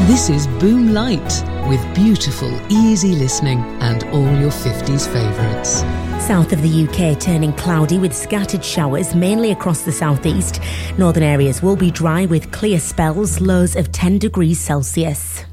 This is Boom Light with beautiful, easy listening and all your 50s favourites. South of the UK turning cloudy with scattered showers, mainly across the southeast. Northern areas will be dry with clear spells, lows of 10 degrees Celsius.